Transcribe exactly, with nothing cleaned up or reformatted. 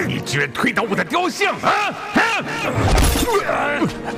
你居然推倒我的雕像啊！啊！